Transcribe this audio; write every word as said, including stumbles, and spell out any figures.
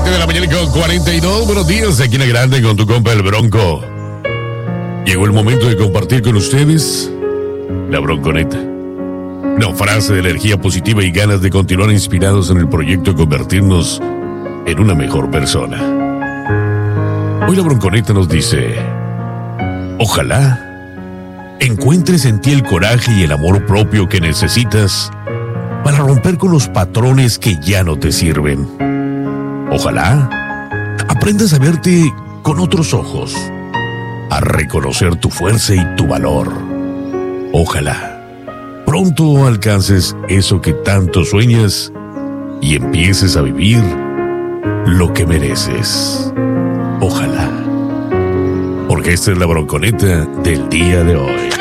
siete de la mañana con cuarenta y dos. Buenos días, aquí en la grande con tu compa el Bronco. Llegó el momento de compartir con ustedes la Bronconeta. Una frase de energía positiva y ganas de continuar inspirados en el proyecto de convertirnos en una mejor persona. Hoy la Bronconeta nos dice: ojalá encuentres en ti el coraje y el amor propio que necesitas para romper con los patrones que ya no te sirven. Ojalá aprendas a verte con otros ojos, a reconocer tu fuerza y tu valor. Ojalá pronto alcances eso que tanto sueñas y empieces a vivir lo que mereces. Ojalá. Porque esta es la Bronconeta del día de hoy.